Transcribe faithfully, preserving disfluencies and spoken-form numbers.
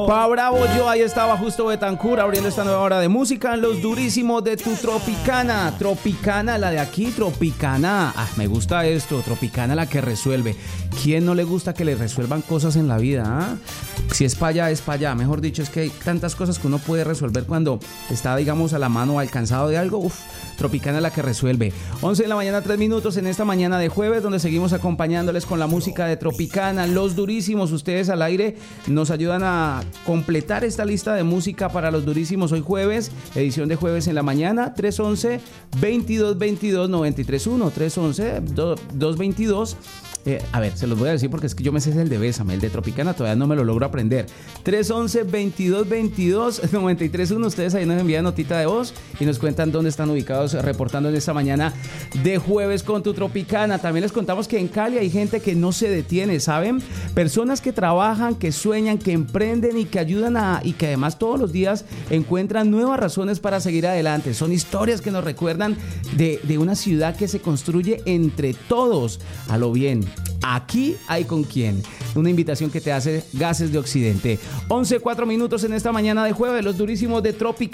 Pa Bravo, yo ahí estaba justo Betancur abriendo esta nueva hora de música en los durísimos de tu Tropicana. Tropicana, la de aquí, Tropicana. Ah, me gusta esto, Tropicana la que resuelve. ¿Quién no le gusta que le resuelvan cosas en la vida? ¿Ah? Si es para allá, es para allá. Mejor dicho, es que hay tantas cosas que uno puede resolver cuando está, digamos, a la mano o alcanzado de algo. Uf, Tropicana la que resuelve. once de la mañana, tres minutos en esta mañana de jueves, donde seguimos acompañándoles con la música de Tropicana. Los durísimos, ustedes al aire, nos ayudan a completar esta lista de música para los durísimos hoy jueves, edición de jueves en la mañana, tres once, veintidós veintidós, noventa y tres uno, tres once, dos veintidós. Eh, a ver, se los voy a decir porque es que yo me sé el de Bésame, el de Tropicana todavía no me lo logro aprender. tres once, veintidós veintidós, noventa y tres uno. Ustedes ahí nos envían notita de voz y nos cuentan dónde están ubicados reportando en esta mañana de jueves con tu Tropicana. También les contamos que en Cali hay gente que no se detiene, ¿saben? Personas que trabajan, que sueñan, que emprenden y que ayudan a... y que además todos los días encuentran nuevas razones para seguir adelante. Son historias que nos recuerdan de, de una ciudad que se construye entre todos a lo bien. Aquí hay con quién. Una invitación que te hace Gases de Occidente. once, cuatro minutos en esta mañana de jueves, los durísimos de Trópica.